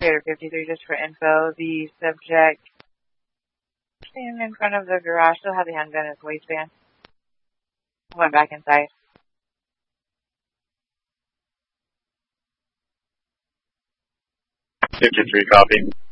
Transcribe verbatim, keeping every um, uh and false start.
Trader fifty-three, just for info, the subject standing in front of the garage still had the handgun in his waistband. Went back inside. fifty-three, copy.